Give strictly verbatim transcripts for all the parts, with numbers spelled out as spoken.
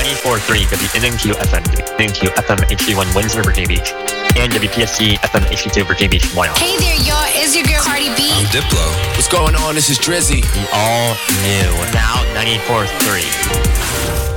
ninety-four point three W N N Q F M, W N N Q F M H D one Windsor, Virginia Beach, and W P S C F M H D two Virginia Beach, Wyoming. Hey there, y'all. It's your girl Cardi B. I'm Diplo. What's going on? This is Drizzy. The all new, now ninety-four point three.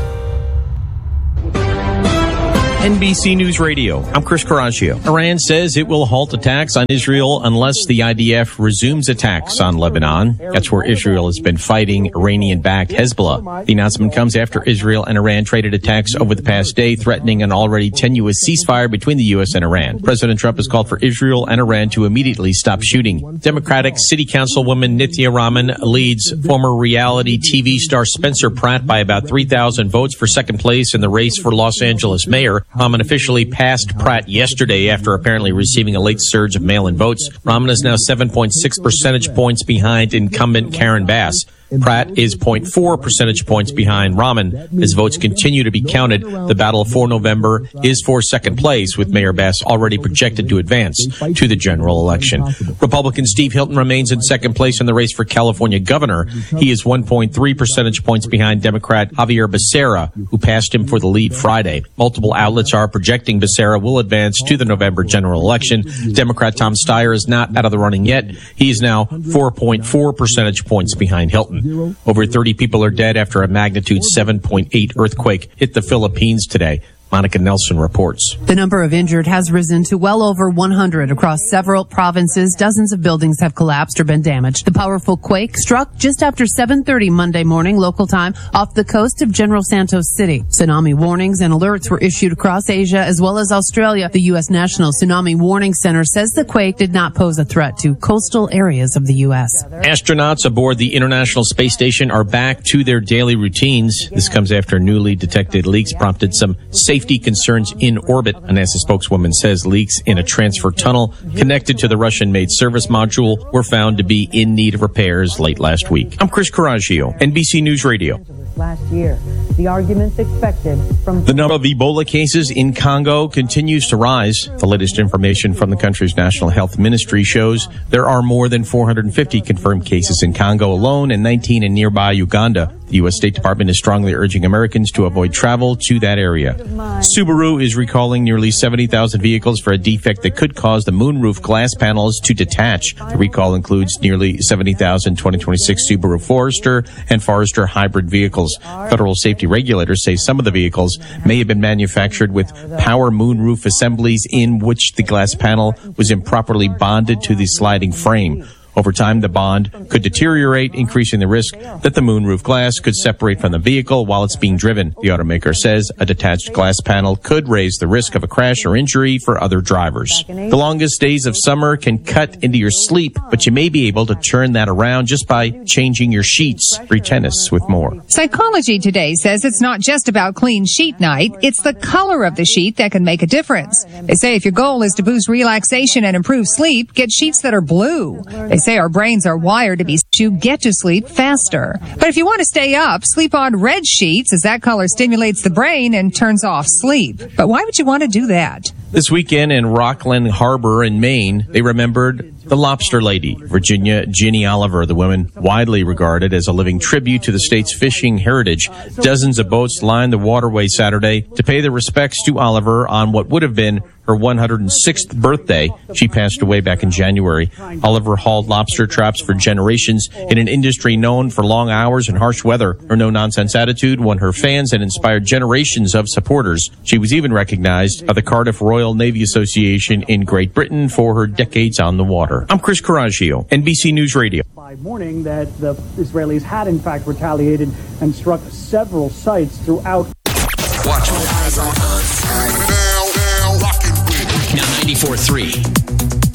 N B C News Radio. I'm Chris Coraggio. Iran says it will halt attacks on Israel unless the I D F resumes attacks on Lebanon. That's where Israel has been fighting Iranian-backed Hezbollah. The announcement comes after Israel and Iran traded attacks over the past day, threatening an already tenuous ceasefire between the U S and Iran. President Trump has called for Israel and Iran to immediately stop shooting. Democratic City Councilwoman Nithya Raman leads former reality T V star Spencer Pratt by about three thousand votes for second place in the race for Los Angeles mayor. Raman officially passed Pratt yesterday after apparently receiving a late surge of mail-in votes. Raman is now seven point six percentage points behind incumbent Karen Bass. Pratt is zero point four percentage points behind Raman. As votes continue to be counted, the battle for November is for second place, with Mayor Bass already projected to advance to the general election. Republican Steve Hilton remains in second place in the race for California governor. He is one point three percentage points behind Democrat Javier Becerra, who passed him for the lead Friday. Multiple outlets are projecting Becerra will advance to the November general election. Democrat Tom Steyer is not out of the running yet. He is now four point four percentage points behind Hilton. Over thirty people are dead after a magnitude seven point eight earthquake hit the Philippines today. Monica Nelson reports. The number of injured has risen to well over one hundred across several provinces. Dozens of buildings have collapsed or been damaged. The powerful quake struck just after seven thirty Monday morning local time off the coast of General Santos City. Tsunami warnings and alerts were issued across Asia as well as Australia. The U S National Tsunami Warning Center says the quake did not pose a threat to coastal areas of the U S. Astronauts aboard the International Space Station are back to their daily routines. This comes after newly detected leaks prompted some safety Safety concerns in orbit. A NASA spokeswoman says leaks in a transfer tunnel connected to the Russian-made service module were found to be in need of repairs late last week. I'm Chris Coraggio, N B C News Radio. Last year, the arguments expected from the number of Ebola cases in Congo continues to rise. The latest information from the country's National Health Ministry shows there are more than four hundred fifty confirmed cases in Congo alone and nineteen in nearby Uganda. The U S State Department is strongly urging Americans to avoid travel to that area. Subaru is recalling nearly seventy thousand vehicles for a defect that could cause the moonroof glass panels to detach. The recall includes nearly seventy thousand twenty twenty-six Subaru Forester and Forester hybrid vehicles. Federal safety regulators say some of the vehicles may have been manufactured with power moonroof assemblies in which the glass panel was improperly bonded to the sliding frame. Over time, the bond could deteriorate, increasing the risk that the moonroof glass could separate from the vehicle while it's being driven. The automaker says a detached glass panel could raise the risk of a crash or injury for other drivers. The longest days of summer can cut into your sleep, but you may be able to turn that around just by changing your sheets. Read Tennis with more. Psychology Today says it's not just about clean sheet night. It's the color of the sheet that can make a difference. They say if your goal is to boost relaxation and improve sleep, get sheets that are blue. They say our brains are wired to be to get to sleep faster. But if you want to stay up, sleep on red sheets, as that color stimulates the brain and turns off sleep. But why would you want to do that? This weekend in Rockland Harbor in Maine, they remembered the Lobster Lady, Virginia Ginny Oliver, the woman widely regarded as a living tribute to the state's fishing heritage. Dozens of boats lined the waterway Saturday to pay their respects to Oliver on what would have been her one hundred sixth birthday. She passed away back in January. Oliver hauled lobster traps for generations in an industry known for long hours and harsh weather. Her no-nonsense attitude won her fans and inspired generations of supporters. She was even recognized by the Cardiff Royal Navy Association in Great Britain for her decades on the water. I'm Chris Coraggio, N B C News Radio. By morning that the Israelis had in fact retaliated and struck several sites throughout. Watch. Now ninety-four point three.